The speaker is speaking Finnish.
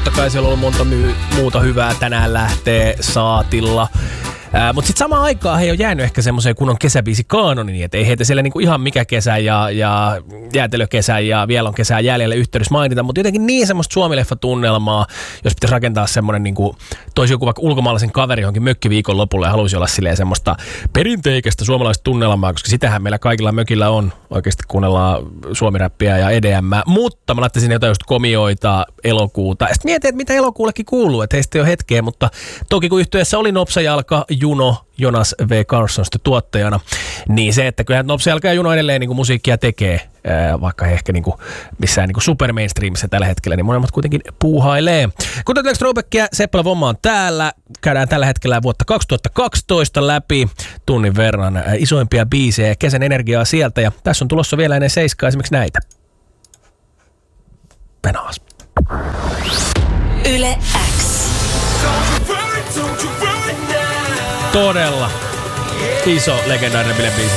totta kai siellä on monta muuta hyvää tänään lähtee saatilla. Mutta sitten samaan aikaan he on jäänyt ehkä semmoiseen kunnon kesäbiisi kaanoniin, että ei heitä siellä niinku ihan mikä kesä ja jäätelökesä ja vielä on kesää jäljellä yhteydessä mainita, mutta jotenkin niin semmoista Suomi-leffa-tunnelmaa, jos pitäisi rakentaa semmoinen, niinku, toisi joku vaikka ulkomaalaisen kaveri johonkin mökkiviikon lopulle ja haluaisi olla silleen semmoista perinteikästä suomalaista tunnelmaa, koska sitähän meillä kaikilla mökillä on. Oikeasti kuunnellaan suomiräppiä ja EDM, mutta mä laittaisin jotain just komioita, elokuuta. Ja sitten mietin, että mitä elokuullekin kuuluu, että heistä ei ole hetkeä, mutta toki kun yhtyeessä oli Nopsajalka, Juno, Jonas V. Carson sitten tuottajana, niin se, että kyllähän Nopsajalka ja Juno edelleen niin kuin musiikkia tekee, vaikka he ehkä niin kuin missään niin kuin super mainstreamissa tällä hetkellä, niin molemmat kuitenkin puuhailee. Kuuntelette Throwbackia, Seppälä Vomma on täällä. Käydään tällä hetkellä vuotta 2012 läpi tunnin verran isoimpia biisejä ja kesän energiaa sieltä. Ja tässä on tulossa vielä ennen 7 esimerkiksi näitä. Penaas. Yle X. Todella iso legendaarinen bilebiisi.